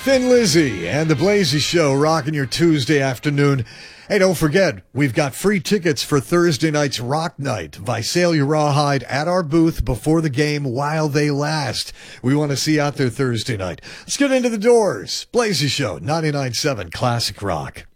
Thin Lizzy and the Blazy Show rocking your Tuesday afternoon. Hey, don't forget, we've got free tickets for Thursday night's Rock Night. Visalia Rawhide at our booth before the game while they last. We want to see you out there Thursday night. Let's get into the doors. Blazy Show, 99.7 Classic Rock.